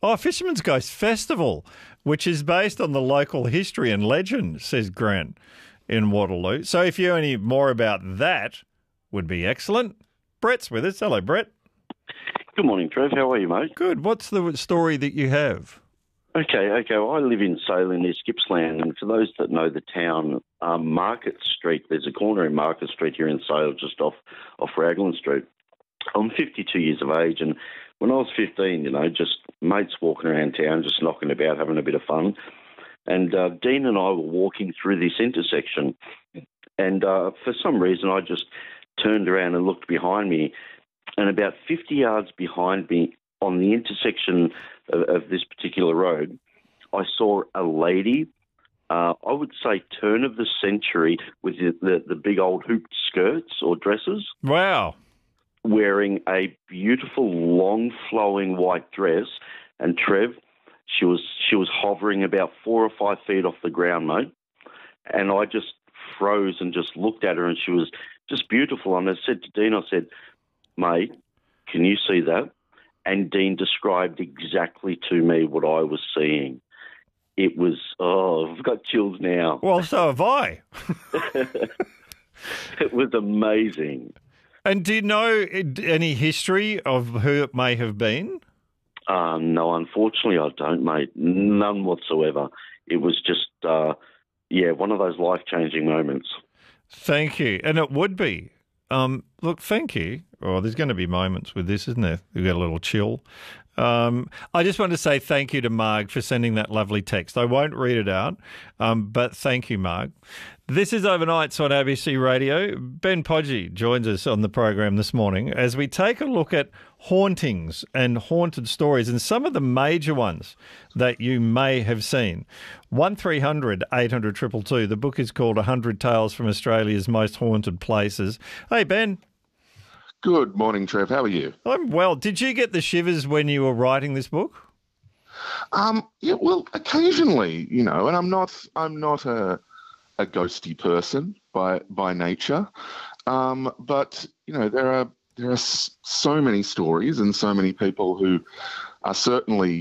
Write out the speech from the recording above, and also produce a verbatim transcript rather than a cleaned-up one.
Oh, Fisherman's Ghost Festival, which is based on the local history and legend, says Grant in Waterloo. So if you know any more about that, would be excellent. Brett's with us. Hello, Brett. Good morning, Trev. How are you, mate? Good. What's the story that you have? Okay, okay. Well, I live in Salem near Gippsland, and for those that know the town, um, Market Street, there's a corner in Market Street here in Salem, just off, off Raglan Street. I'm fifty-two years of age, and when I was fifteen, you know, just mates walking around town, just knocking about, having a bit of fun. And uh, Dean and I were walking through this intersection, and uh, for some reason I just turned around and looked behind me, and about fifty yards behind me on the intersection of, of this particular road, I saw a lady, uh, I would say turn of the century, with the, the, the big old hooped skirts or dresses. Wow. Wearing a beautiful, long, flowing white dress. And, Trev, she was she was hovering about four or five feet off the ground, mate. And I just froze and just looked at her, and she was just beautiful. And I said to Dean, I said, mate, can you see that? And Dean described exactly to me what I was seeing. It was, oh, I've got chills now. Well, so have I. It was amazing. And do you know any history of who it may have been? Uh, no, unfortunately I don't, mate. None whatsoever. It was just, uh, yeah, one of those life-changing moments. Thank you. And it would be. Um, look, thank you. Oh, there's going to be moments with this, isn't there? You get a little chill. Um, I just want to say thank you to Marg for sending that lovely text. I won't read it out, um, but thank you, Marg. This is Overnights on A B C Radio. Ben Podgy joins us on the program this morning as we take a look at hauntings and haunted stories and some of the major ones that you may have seen. one three hundred eight hundred two two two. The book is called one hundred Tales from Australia's Most Haunted Places. Hey, Ben. Good morning, Trev. How are you? I'm well. Did you get the shivers when you were writing this book? Um, yeah, well, occasionally, you know, and I'm not, I'm not a, a ghosty person by by nature, um, but you know, there are there are so many stories and so many people who are certainly